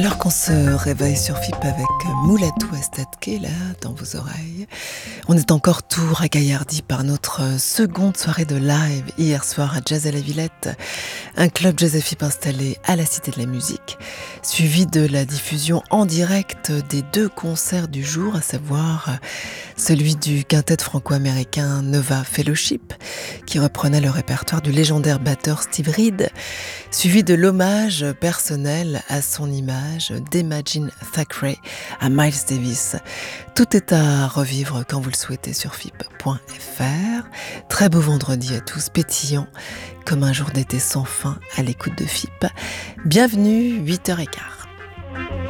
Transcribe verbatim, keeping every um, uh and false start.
Alors qu'on se réveille sur F I P avec Moulatou Astatke là dans vos oreilles, on est encore tout ragaillardi par notre seconde soirée de live hier soir à Jazz à la Villette, un club jazz F I P installé à la Cité de la Musique, suivi de la diffusion en direct des deux concerts du jour, à savoir celui du quintet franco-américain Nova Fellowship, qui reprenait le répertoire du légendaire batteur Steve Reed, suivi de l'hommage personnel à son image d'Imagine Thackeray à Miles Davis. Tout est à revivre quand vous le souhaitez sur F I P point F R. Très beau vendredi à tous, pétillant comme un jour d'été sans fin à l'écoute de F I P. Bienvenue, huit heures quinze.